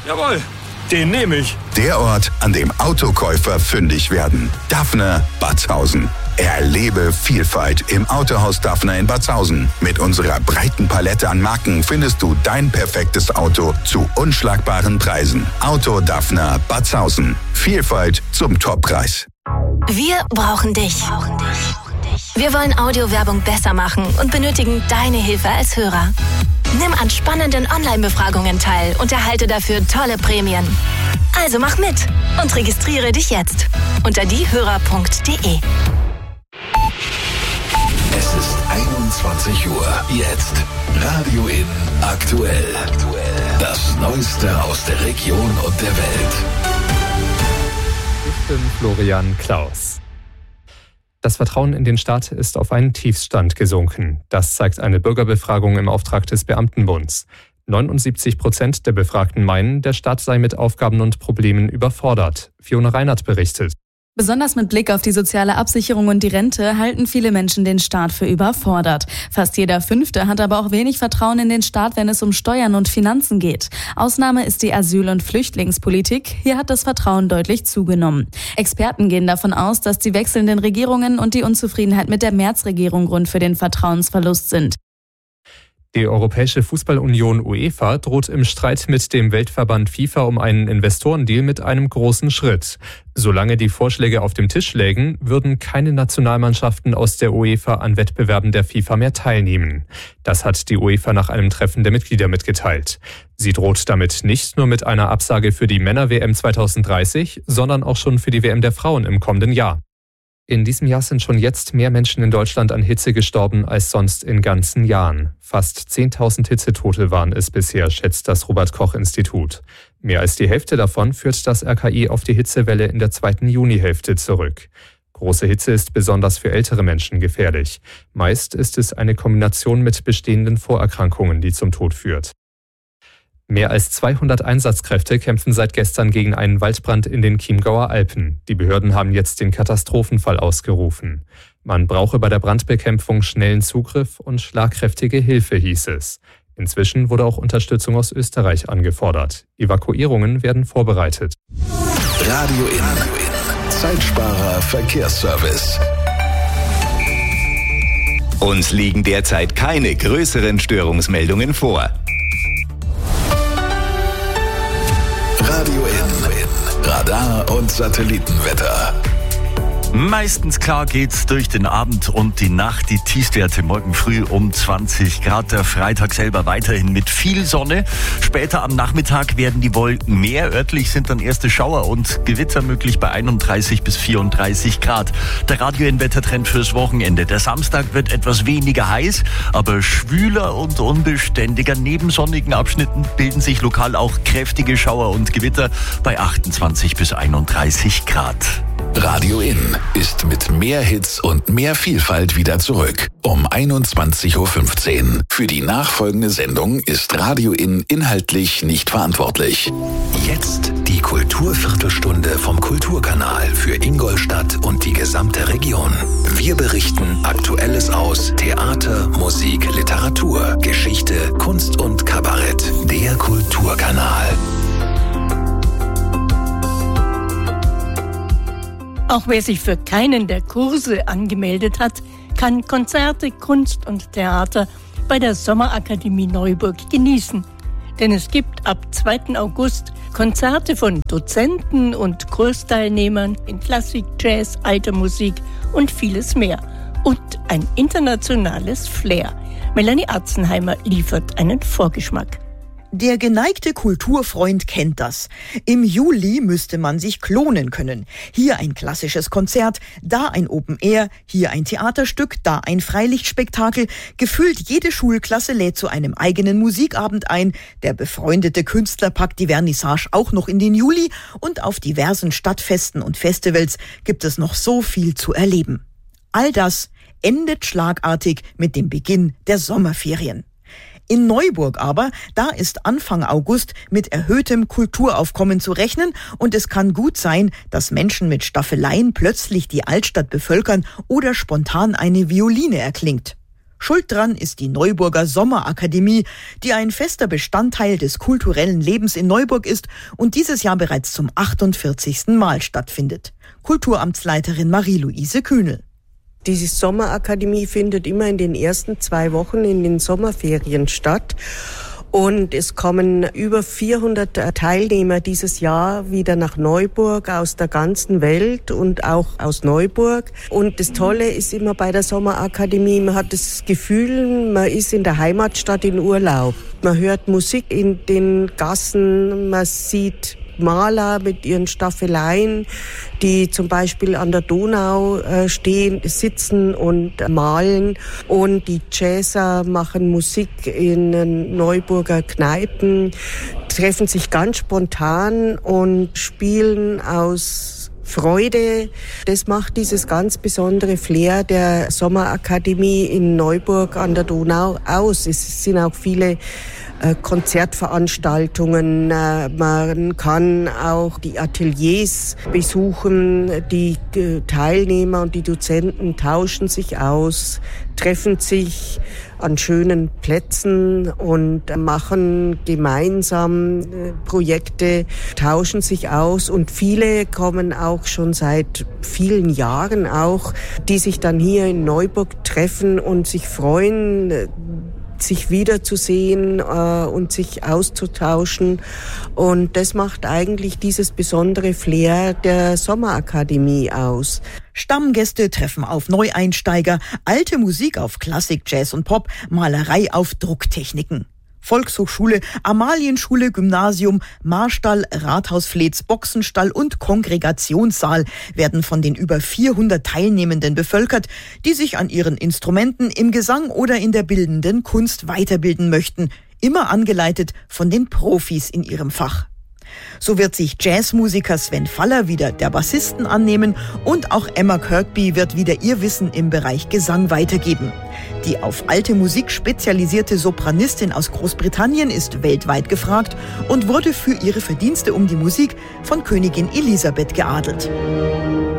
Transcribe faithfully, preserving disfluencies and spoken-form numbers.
Jawohl, den nehme ich. Der Ort, an dem Autokäufer fündig werden. Dafner Batzhausen. Erlebe Vielfalt im Autohaus Dafner in Batzhausen. Mit unserer breiten Palette an Marken findest du dein perfektes Auto zu unschlagbaren Preisen. Auto Dafner Batzhausen. Vielfalt zum Toppreis. Wir brauchen dich. Wir wollen Audiowerbung besser machen und benötigen deine Hilfe als Hörer. Nimm an spannenden Online-Befragungen teil und erhalte dafür tolle Prämien. Also mach mit und registriere dich jetzt unter diehörer punkt de. Es ist einundzwanzig Uhr. Jetzt Radio In aktuell. Das Neueste aus der Region und der Welt. Ich bin Florian Klaus. Das Vertrauen in den Staat ist auf einen Tiefstand gesunken. Das zeigt eine Bürgerbefragung im Auftrag des Beamtenbunds. neunundsiebzig Prozent der Befragten meinen, der Staat sei mit Aufgaben und Problemen überfordert. Fiona Reinhardt berichtet. Besonders mit Blick auf die soziale Absicherung und die Rente halten viele Menschen den Staat für überfordert. Fast jeder Fünfte hat aber auch wenig Vertrauen in den Staat, wenn es um Steuern und Finanzen geht. Ausnahme ist die Asyl- und Flüchtlingspolitik. Hier hat das Vertrauen deutlich zugenommen. Experten gehen davon aus, dass die wechselnden Regierungen und die Unzufriedenheit mit der Merz-Regierung Grund für den Vertrauensverlust sind. Die Europäische Fußballunion UEFA droht im Streit mit dem Weltverband FIFA um einen Investorendeal mit einem großen Schritt. Solange die Vorschläge auf dem Tisch lägen, würden keine Nationalmannschaften aus der UEFA an Wettbewerben der FIFA mehr teilnehmen. Das hat die UEFA nach einem Treffen der Mitglieder mitgeteilt. Sie droht damit nicht nur mit einer Absage für die Männer-W M zweitausenddreißig, sondern auch schon für die W M der Frauen im kommenden Jahr. In diesem Jahr sind schon jetzt mehr Menschen in Deutschland an Hitze gestorben als sonst in ganzen Jahren. Fast zehntausend Hitzetote waren es bisher, schätzt das Robert-Koch-Institut. Mehr als die Hälfte davon führt das R K I auf die Hitzewelle in der zweiten Junihälfte zurück. Große Hitze ist besonders für ältere Menschen gefährlich. Meist ist es eine Kombination mit bestehenden Vorerkrankungen, die zum Tod führt. Mehr als zweihundert Einsatzkräfte kämpfen seit gestern gegen einen Waldbrand in den Chiemgauer Alpen. Die Behörden haben jetzt den Katastrophenfall ausgerufen. Man brauche bei der Brandbekämpfung schnellen Zugriff und schlagkräftige Hilfe, hieß es. Inzwischen wurde auch Unterstützung aus Österreich angefordert. Evakuierungen werden vorbereitet. Radio In. Zeitsparer Verkehrsservice. Uns liegen derzeit keine größeren Störungsmeldungen vor. Radio In. Radar und Satellitenwetter. Meistens klar geht's durch den Abend und die Nacht. Die Tiefstwerte morgen früh um zwanzig Grad. Der Freitag selber weiterhin mit viel Sonne. Später am Nachmittag werden die Wolken mehr. Örtlich sind dann erste Schauer und Gewitter möglich bei einunddreißig bis vierunddreißig Grad. Der Radio In Wettertrend fürs Wochenende. Der Samstag wird etwas weniger heiß, aber schwüler und unbeständiger. Neben sonnigen Abschnitten bilden sich lokal auch kräftige Schauer und Gewitter bei achtundzwanzig bis einunddreißig Grad. Radio In ist mit mehr Hits und mehr Vielfalt wieder zurück. Um einundzwanzig Uhr fünfzehn. Für die nachfolgende Sendung ist Radio In inhaltlich nicht verantwortlich. Jetzt die Kulturviertelstunde vom Kulturkanal für Ingolstadt und die gesamte Region. Wir berichten Aktuelles aus Theater, Musik, Literatur, Geschichte, Kunst und Kabarett. Der Kulturkanal. Auch wer sich für keinen der Kurse angemeldet hat, kann Konzerte, Kunst und Theater bei der Sommerakademie Neuburg genießen. Denn es gibt ab zweiten August Konzerte von Dozenten und Kursteilnehmern in Klassik, Jazz, alter Musik und vieles mehr. Und ein internationales Flair. Melanie Atzenheimer liefert einen Vorgeschmack. Der geneigte Kulturfreund kennt das. Im Juli müsste man sich klonen können. Hier ein klassisches Konzert, da ein Open Air, hier ein Theaterstück, da ein Freilichtspektakel. Gefühlt jede Schulklasse lädt zu einem eigenen Musikabend ein. Der befreundete Künstler packt die Vernissage auch noch in den Juli und auf diversen Stadtfesten und Festivals gibt es noch so viel zu erleben. All das endet schlagartig mit dem Beginn der Sommerferien. In Neuburg aber, da ist Anfang August mit erhöhtem Kulturaufkommen zu rechnen und es kann gut sein, dass Menschen mit Staffeleien plötzlich die Altstadt bevölkern oder spontan eine Violine erklingt. Schuld dran ist die Neuburger Sommerakademie, die ein fester Bestandteil des kulturellen Lebens in Neuburg ist und dieses Jahr bereits zum achtundvierzigsten Mal stattfindet. Kulturamtsleiterin Marie-Louise Kühnel. Diese Sommerakademie findet immer in den ersten zwei Wochen in den Sommerferien statt. Und es kommen über vierhundert Teilnehmer dieses Jahr wieder nach Neuburg aus der ganzen Welt und auch aus Neuburg. Und das Tolle ist immer bei der Sommerakademie, man hat das Gefühl, man ist in der Heimatstadt in Urlaub. Man hört Musik in den Gassen, man sieht Maler mit ihren Staffeleien, die zum Beispiel an der Donau äh, stehen, sitzen und malen. Und die Jazzer machen Musik in Neuburger Kneipen, treffen sich ganz spontan und spielen aus Freude. Das macht dieses ganz besondere Flair der Sommerakademie in Neuburg an der Donau aus. Es sind auch viele Konzertveranstaltungen. Man kann auch die Ateliers besuchen. Die Teilnehmer und die Dozenten tauschen sich aus, treffen sich an schönen Plätzen und machen gemeinsam Projekte, tauschen sich aus. Und viele kommen auch schon seit vielen Jahren auch, die sich dann hier in Neuburg treffen und sich freuen, sich wiederzusehen äh, und sich auszutauschen. Und das macht eigentlich dieses besondere Flair der Sommerakademie aus. Stammgäste treffen auf Neueinsteiger, alte Musik auf Klassik, Jazz und Pop, Malerei auf Drucktechniken. Volkshochschule, Amalienschule, Gymnasium, Marstall, Rathaus Fleetz, Boxenstall und Kongregationssaal werden von den über vierhundert Teilnehmenden bevölkert, die sich an ihren Instrumenten im Gesang oder in der bildenden Kunst weiterbilden möchten, immer angeleitet von den Profis in ihrem Fach. So wird sich Jazzmusiker Sven Faller wieder der Bassisten annehmen und auch Emma Kirkby wird wieder ihr Wissen im Bereich Gesang weitergeben. Die auf alte Musik spezialisierte Sopranistin aus Großbritannien ist weltweit gefragt und wurde für ihre Verdienste um die Musik von Königin Elisabeth geadelt.